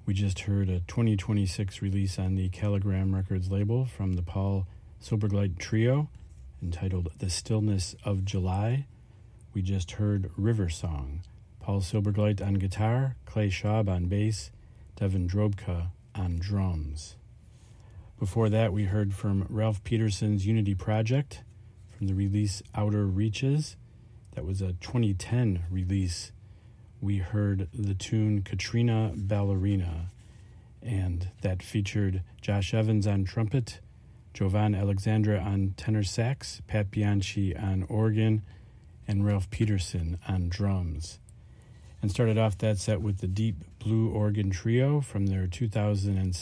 We just heard a 2026 release on the Caligram Records label from the Paul Silbergleit Trio, entitled The Stillness of July. We just heard River Song, Paul Silbergleit on guitar, Clay Schaub on bass, Devin Drobka on drums. Before that, we heard from Ralph Peterson's Unity Project from the release Outer Reaches. That was a 2010 release. We heard the tune Katrina Ballerina, and that featured Josh Evans on trumpet, Jovan Alexandra on tenor sax, Pat Bianchi on organ, and Ralph Peterson on drums. And started off that set with the Deep Blue Organ Trio from their 2007